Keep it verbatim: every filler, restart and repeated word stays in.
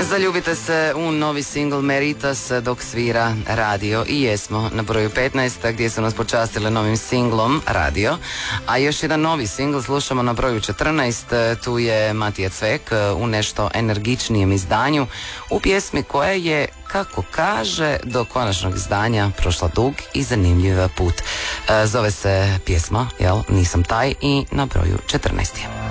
Zaljubite se u novi single Meritas dok svira radio i jesmo na broju petnaest gdje su nas počastile novim singlom Radio, a još jedan novi singl slušamo na broju četrnaest, tu je Matija Cvek u nešto energičnijem izdanju u pjesmi koja je, kako kaže, do konačnog izdanja prošla dug i zanimljiv put. Zove se pjesma, jel, Nisam taj i na broju četrnaest je.